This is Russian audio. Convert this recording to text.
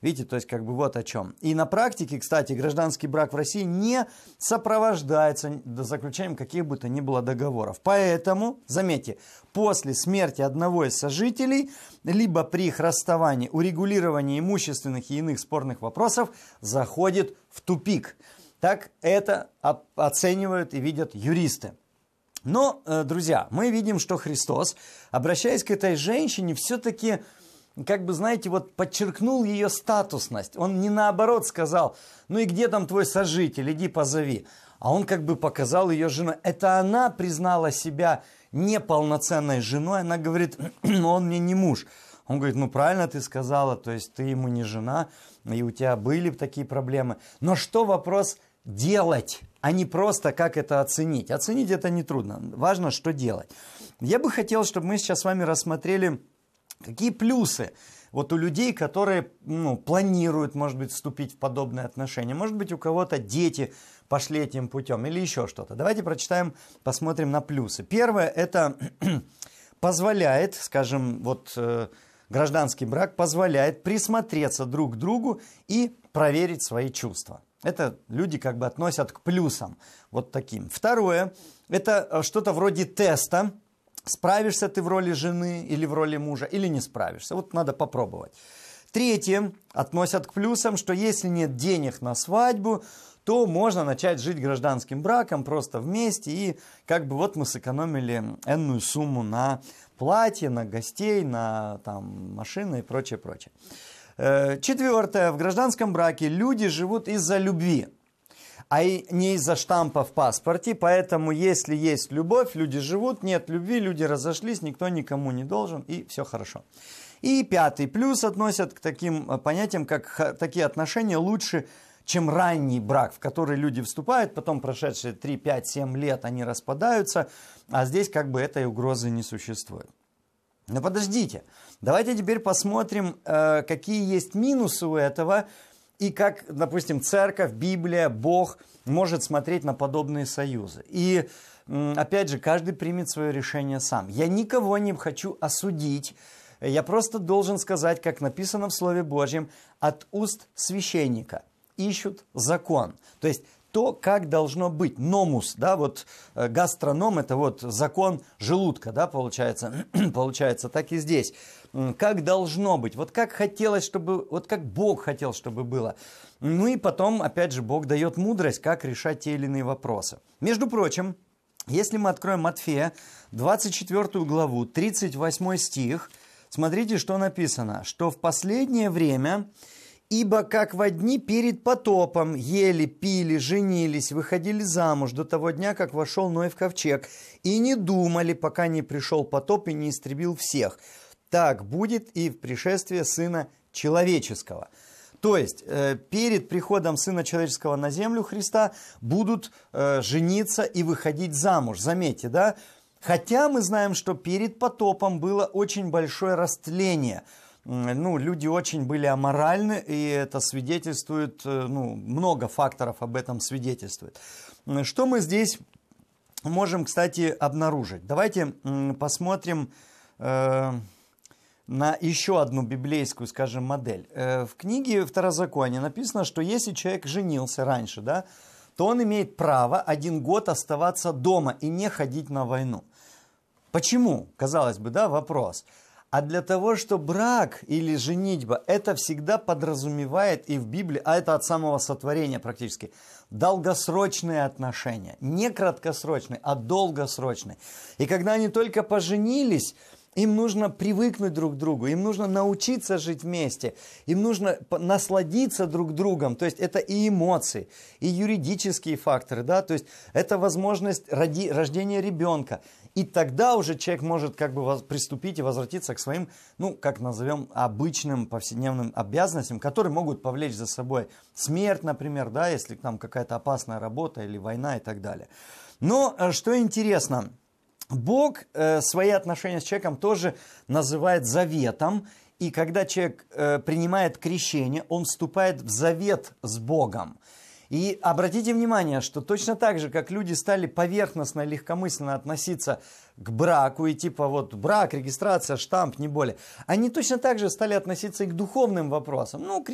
Видите, то есть как бы вот о чем. И на практике, кстати, гражданский брак в России не сопровождается заключением каких бы то ни было договоров. Поэтому, заметьте, после смерти одного из сожителей, либо при их расставании, урегулирование имущественных и иных спорных вопросов заходит в тупик. Так это оценивают и видят юристы. Но, друзья, мы видим, что Христос, обращаясь к этой женщине, все-таки, как бы, знаете, вот подчеркнул ее статусность. Он не наоборот сказал, ну и где там твой сожитель, иди позови. А он как бы показал ее жену. Это она признала себя неполноценной женой. Она говорит, он мне не муж. Он говорит, ну правильно ты сказала, то есть ты ему не жена, и у тебя были такие проблемы. Но что вопрос делать, а не просто как это оценить. Оценить это нетрудно, важно, что делать. Я бы хотел, чтобы мы сейчас с вами рассмотрели, какие плюсы вот у людей, которые планируют, может быть, вступить в подобные отношения. Может быть, у кого-то дети пошли этим путем или еще что-то. Давайте прочитаем, посмотрим на плюсы. Первое, это позволяет, скажем, вот гражданский брак позволяет присмотреться друг к другу и проверить свои чувства. Это люди как бы относят к плюсам вот таким. Второе, это что-то вроде теста. Справишься ты в роли жены или в роли мужа, или не справишься. Вот надо попробовать. Третье, относят к плюсам, что если нет денег на свадьбу, то можно начать жить гражданским браком просто вместе. И как бы вот мы сэкономили энную сумму на платье, на гостей, на там, машины и прочее, прочее. Четвертое, в гражданском браке люди живут из-за любви, а не из-за штампа в паспорте. Поэтому, если есть любовь, люди живут, нет любви, люди разошлись, никто никому не должен, и все хорошо. И пятый плюс относят к таким понятиям, как такие отношения лучше, чем ранний брак, в который люди вступают, потом прошедшие 3, 5, 7 лет они распадаются, а здесь как бы этой угрозы не существует. Но подождите, давайте теперь посмотрим, какие есть минусы у этого, и как, допустим, церковь, Библия, Бог может смотреть на подобные союзы. И, опять же, каждый примет свое решение сам. Я никого не хочу осудить, я просто должен сказать, как написано в Слове Божьем, от уст священника ищут закон. То есть то, как должно быть. Номус, да, вот гастроном, это вот закон желудка, да, получается, получается, так и здесь. Как должно быть, вот как хотелось, чтобы, вот как Бог хотел, чтобы было. Ну и потом, опять же, Бог дает мудрость, как решать те или иные вопросы. Между прочим, если мы откроем Матфея, 24 главу, 38 стих, смотрите, что написано, что в последнее время... Ибо как во дни перед потопом ели, пили, женились, выходили замуж до того дня, как вошел Ной в ковчег, и не думали, пока не пришел потоп и не истребил всех. Так будет и в пришествии Сына Человеческого. То есть перед приходом Сына Человеческого на землю Христа будут жениться и выходить замуж. Заметьте, да? Хотя мы знаем, что перед потопом было очень большое растление. Ну, люди очень были аморальны, и это свидетельствует, много факторов об этом свидетельствует. Что мы здесь можем, кстати, обнаружить? Давайте посмотрим на еще одну библейскую, скажем, модель. В книге Второзакония написано, что если человек женился раньше, да, то он имеет право 1 год оставаться дома и не ходить на войну. Почему? Казалось бы, да, вопрос. А для того, что брак или женитьба, это всегда подразумевает и в Библии, а это от самого сотворения практически, долгосрочные отношения. Не краткосрочные, а долгосрочные. И когда они только поженились, им нужно привыкнуть друг к другу, им нужно научиться жить вместе, им нужно насладиться друг другом. То есть это и эмоции, и юридические факторы, да, то есть это возможность рождения ребенка. И тогда уже человек может как бы приступить и возвратиться к своим, как назовем, обычным повседневным обязанностям, которые могут повлечь за собой смерть, например, да, если там какая-то опасная работа или война и так далее. Но что интересно, Бог свои отношения с человеком тоже называет заветом. И когда человек принимает крещение, он вступает в завет с Богом. И обратите внимание, что точно так же, как люди стали поверхностно, легкомысленно относиться к браку, и типа вот брак, регистрация, штамп, не более, они точно так же стали относиться и к духовным вопросам.